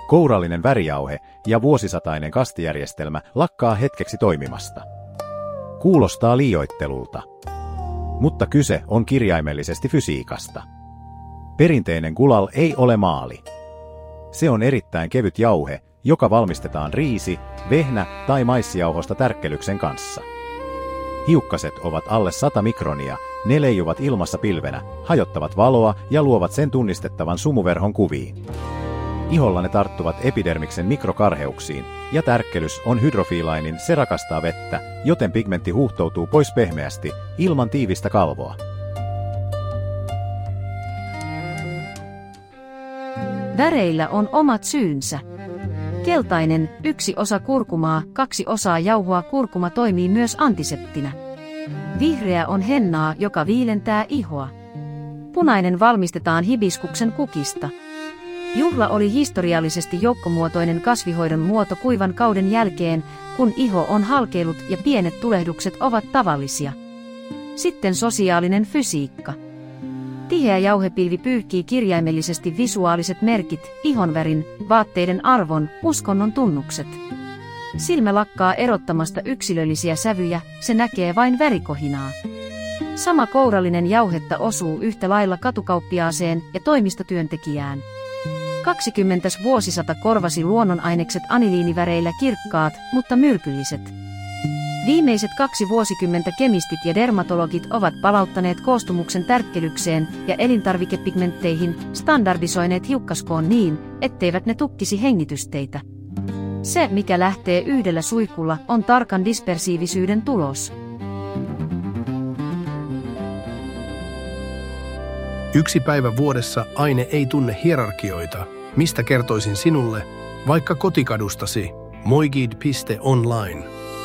Kourallinen värijauhe ja vuosisatainen kastijärjestelmä lakkaa hetkeksi toimimasta. Kuulostaa liioittelulta. Mutta kyse on kirjaimellisesti fysiikasta. Perinteinen gulal ei ole maali. Se on erittäin kevyt jauhe, joka valmistetaan riisi, vehnä tai maissijauhosta tärkkelyksen kanssa. Hiukkaset ovat alle 100 mikronia, ne leijuvat ilmassa pilvenä, hajottavat valoa ja luovat sen tunnistettavan sumuverhon kuviin. Iholla ne tarttuvat epidermiksen mikrokarheuksiin, ja tärkkelys on hydrofiilainen, se rakastaa vettä, joten pigmentti huuhtoutuu pois pehmeästi, ilman tiivistä kalvoa. Väreillä on omat syynsä. Keltainen, 1 osa kurkumaa, 2 osaa jauhoa. Kurkuma toimii myös antiseptinä. Vihreä on hennaa, joka viilentää ihoa. Punainen valmistetaan hibiskuksen kukista. Juhla oli historiallisesti joukkomuotoinen kasvihoidon muoto kuivan kauden jälkeen, kun iho on halkeillut ja pienet tulehdukset ovat tavallisia. Sitten sosiaalinen fysiikka. Tiheä jauhepilvi pyyhkii kirjaimellisesti visuaaliset merkit, ihonvärin, vaatteiden arvon, uskonnon tunnukset. Silmä lakkaa erottamasta yksilöllisiä sävyjä, se näkee vain värikohinaa. Sama kourallinen jauhetta osuu yhtä lailla katukauppiaaseen ja toimistotyöntekijään. 20. vuosisata korvasi luonnonainekset aniliiniväreillä kirkkaat, mutta myrkylliset. Viimeiset 2 vuosikymmentä kemistit ja dermatologit ovat palauttaneet koostumuksen tärkkelykseen ja elintarvikepigmentteihin, standardisoineet hiukkaskoon niin, etteivät ne tukkisi hengitysteitä. Se, mikä lähtee yhdellä suihkulla, on tarkan dispersiivisyyden tulos. Yksi päivä vuodessa aine ei tunne hierarkioita, mistä kertoisin sinulle, vaikka kotikadustasi, moigid.online.